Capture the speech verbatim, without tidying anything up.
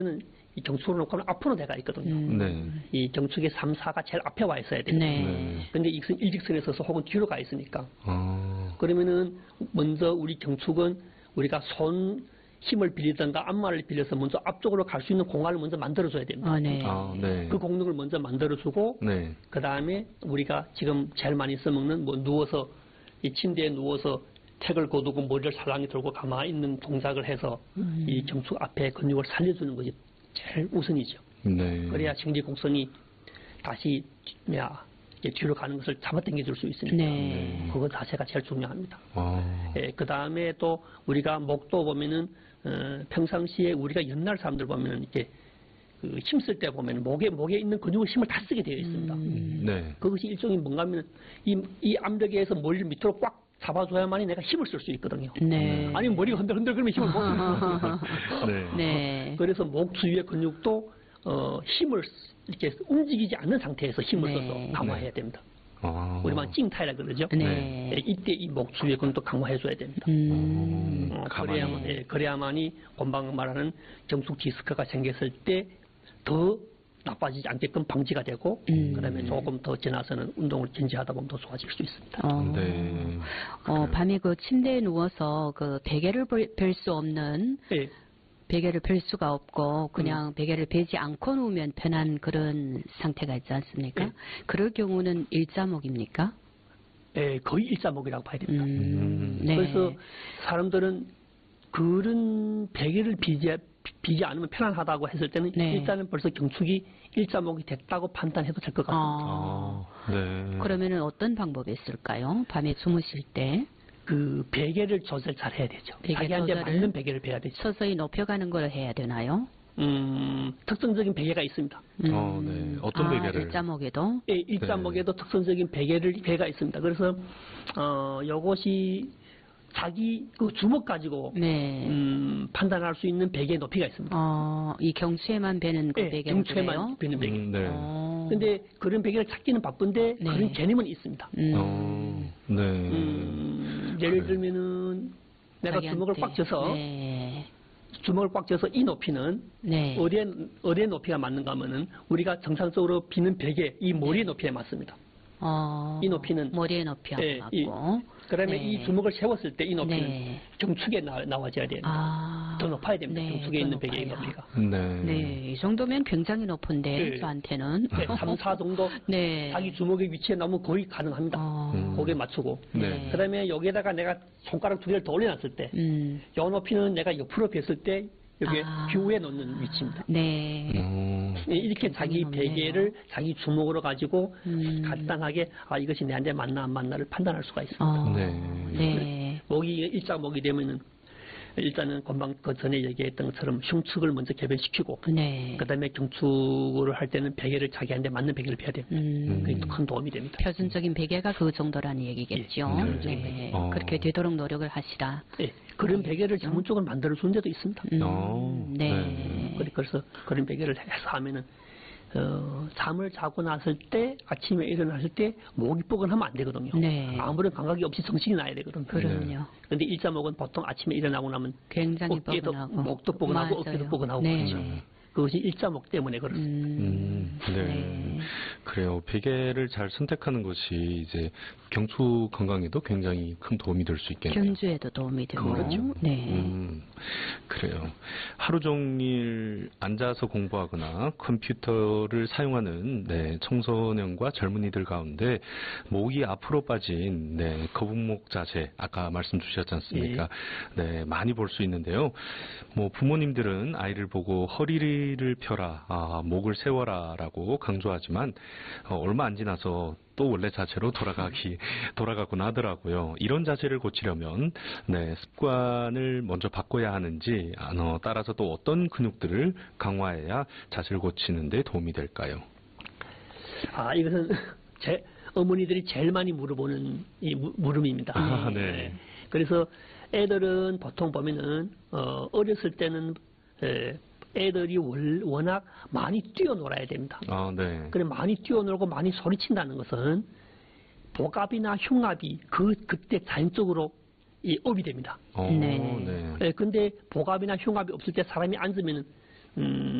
이 경축으로 놓고 하면 앞으로 내가 있거든요. 음. 네. 이 경축의 삼, 사가 제일 앞에 와 있어야 돼요. 네. 네. 근데 이것은 일직선에 서서 혹은 뒤로 가 있으니까. 아. 그러면은 먼저 우리 경축은 우리가 손 힘을 빌리든가 앞말을 빌려서 먼저 앞쪽으로 갈 수 있는 공간을 먼저 만들어줘야 됩니다. 아, 네. 아, 네. 그 공력을 먼저 만들어주고 네. 그 다음에 우리가 지금 제일 많이 써먹는 뭐 누워서 이 침대에 누워서 택을 거두고 머리를 살랑이 들고 가만히 있는 동작을 해서 음. 이 경축 앞에 근육을 살려주는 것이 제일 우선이죠. 네. 그래야 정지곡선이 다시 야, 이제 뒤로 가는 것을 잡아당겨 줄 수 있으니까 네. 그거 자체가 제일 중요합니다. 아. 예, 그 다음에 또 우리가 목도 보면은 어, 평상시에 우리가 옛날 사람들 보면은 이렇게 그 힘쓸 때 보면 목에 목에 있는 근육을 힘을 다 쓰게 되어 있습니다. 음. 네. 그것이 일종의 뭔가 하면 이, 이 암벽에서 머리를 밑으로 꽉 잡아줘야만이 내가 힘을 쓸 수 있거든요. 네. 아니면 머리가 흔들흔들 그러면 힘을 못 써요. 네. 네. 그래서 목 주위의 근육도 어, 힘을 이렇게 움직이지 않는 상태에서 힘을 네. 써서 강화해야 됩니다. 아. 우리만 찡타이라 그러죠. 네. 예, 이때 이 목 주위의 근육도 강화해줘야 됩니다. 음. 어, 가만히. 그래야만, 예, 그래야만이 금방 말하는 경축 디스크가 생겼을 때 더 나빠지지 않게끔 방지가 되고 음. 그다음에 조금 더 지나서는 운동을 견지하다 보면 더 좋아질 수 있습니다. 어, 네. 어, 밤에 그 침대에 누워서 그 베개를 펼 수 없는, 예, 베개를 펼 수가 없고 그냥 베개를 베지 않고 누우면 편한 그런 상태가 있지 않습니까? 네. 그럴 경우는 일자목입니까? 예, 거의 일자목이라고 봐야 됩니다. 음, 네. 그래서 사람들은 그런 베개를 비지, 비지 않으면 편안하다고 했을 때는 네. 일단은 벌써 경축이 일자목이 됐다고 판단해도 될 것 같습니다. 아, 아. 네. 그러면은 어떤 방법이 있을까요? 밤에 주무실 때 그 베개를 조절 잘 해야 되죠. 베개 자기한테 조절을? 맞는 베개를 베야 되죠. 서서히 높여가는 걸 해야 되나요? 음, 특성적인 베개가 있습니다. 음, 어, 네. 어떤 아, 베개를? 일자목에도? 예, 일자목에도 특성적인 베개를 베가 있습니다. 그래서 어, 요것이 자기 그 주먹 가지고 네. 음, 판단할 수 있는 베개의 높이가 있습니다. 어, 이 경추에만 베는 그 예, 베개를 그래요? 경추에만 베는 베개. 음, 네. 어. 근데 그런 베개를 찾기는 바쁜데 네. 그런 개념은 있습니다. 음. 어. 네. 음, 예를 그래요. 들면은 내가 자기한테. 주먹을 꽉 쥐어서 네. 주먹을 꽉 쥐어서 이 높이는 네. 어디에 어디에 높이가 맞는가 하면은 우리가 정상적으로 비는 베개 이 머리의 높이에 맞습니다. 어, 이 높이는 머리의 높이하고 예, 이- 맞고. 그다음에 네. 이 주먹을 세웠을 때 이 높이는 네. 경축에 나, 나와줘야 됩니다. 아. 더 높아야 됩니다. 네, 경축에 더 있는 베개의 높아야. 높이가. 네. 네, 이 정도면 굉장히 높은데 네. 저한테는. 네, 삼, 사 정도 네. 자기 주먹의 위치에 나오면 거의 가능합니다. 어. 음. 거기에 맞추고. 네. 그다음에 여기에다가 내가 손가락 두 개를 더 올려놨을 때, 음. 요 높이는 내가 옆으로 뵀을 때 여기 아. 귀에 놓는 위치입니다. 네. 음. 예, 이렇게 자기 높네요. 베개를 자기 주먹으로 가지고 음. 간단하게 아 이것이 내한테 맞나 안 맞나를 판단할 수가 있습니다. 어. 네. 네. 목이 일자목이 되면은 일단은 금방 그 전에 얘기했던 것처럼 흉측을 먼저 개별시키고 네. 그다음에 경축을 할 때는 베개를 자기한테 맞는 베개를 베야 됩니다. 음. 그게 또 큰 도움이 됩니다. 표준적인 베개가 그 정도라는 얘기겠죠. 예, 네. 네. 어. 그렇게 되도록 노력을 하시라. 예, 그런 베개를 전문적으로 만들어 준 데도 있습니다. 음. 어, 네. 네. 그래- 그래서 그런 베개를 해서 하면은 어, 잠을 자고 났을 때 아침에 일어났을 때 목이 뻐근하면 안 되거든요. 네. 아무런 감각이 없이 정신이 나야 되거든요. 그럼요. 근데 일자목은 보통 아침에 일어나고 나면 굉장히 어깨도 뻐근하고. 목도 뻐근하고 맞아요. 어깨도 뻐근하고 네. 그렇죠. 그것이 일자목 때문에 그렇습니다. 음. 음, 네. 그래요. 베개를 잘 선택하는 것이 이제 경추 건강에도 굉장히 큰 도움이 될 수 있겠네요. 경주에도 도움이 되고. 그렇죠. 네. 음, 그래요. 하루 종일 앉아서 공부하거나 컴퓨터를 사용하는 네, 청소년과 젊은이들 가운데 목이 앞으로 빠진 네, 거북목 자세 아까 말씀 주셨지 않습니까? 네, 많이 볼 수 있는데요. 뭐 부모님들은 아이를 보고 허리를 펴라, 아, 목을 세워라라고 강조하지만 어, 얼마 안 지나서 또 원래 자세로 돌아가기 돌아가곤 하더라고요. 이런 자세를 고치려면 네, 습관을 먼저 바꿔야 하는지 아, 어, 따라서 또 어떤 근육들을 강화해야 자세를 고치는 데 도움이 될까요? 아, 이것은 제 어머니들이 제일 많이 물어보는 이 무- 물음입니다. 아, 네. 그래서 애들은 보통 보면은 어, 어렸을 때는 에, 애들이 월- 워낙 많이 뛰어놀아야 됩니다. 아, 네. 그래 많이 뛰어놀고 많이 소리친다는 것은 복압이나 흉압이 그 그때 자연적으로 이 업이 됩니다. 어, 네. 네. 예, 근데 복압이나 흉압이 없을 때 사람이 앉으면은 음,